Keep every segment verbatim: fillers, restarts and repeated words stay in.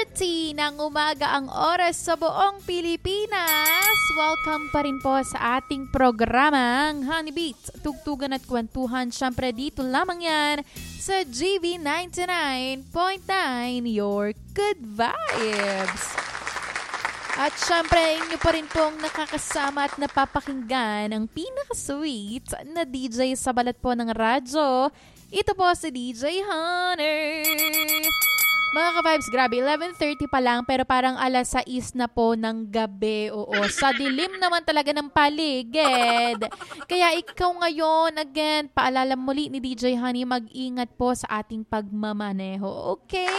ng umaga ang oras sa buong Pilipinas. Welcome pa rin po sa ating programang Honey Beats, tugtugan at kwentuhan. Syempre dito lamang yan sa G V ninety-nine point nine, your good vibes. At syempre, inyo pa rin pong nakakasama at napapakinggan ang pinaka-sweet na D J sa balat po ng radyo. Ito po si D J Honey. Mga ka-vibes, grabe, eleven thirty pa lang pero parang alas sais na po ng gabi. Oo, sa dilim naman talaga ng paligid. Kaya ikaw ngayon, again, paalala muli ni D J Honey, mag-ingat po sa ating pagmamaneho. Okay?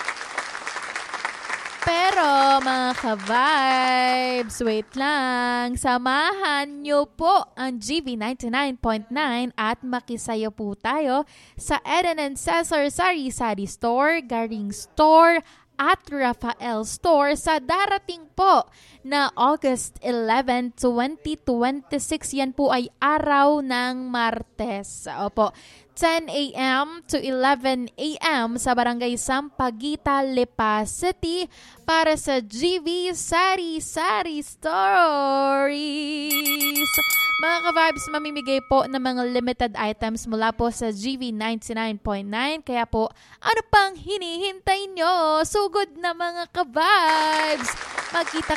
Pero mga ka-vibes, wait lang. Samahan nyo po ang G V ninety-nine point nine at makisayo po tayo sa Eden and Cesar Sari Sari Store, Garing Store, at Rafael Store sa darating po na August eleventh, twenty twenty-six. Yan po ay araw ng Martes. Opo. ten a.m. to eleven a.m. sa Barangay Sampaguita, Lipa City para sa G V Sari Sari Stories. Mga ka-vibes, mamimigay po ng mga limited items mula po sa G V ninety-nine point nine. Kaya po, ano pang hinihintay nyo? Sugod na mga ka-vibes! Magkita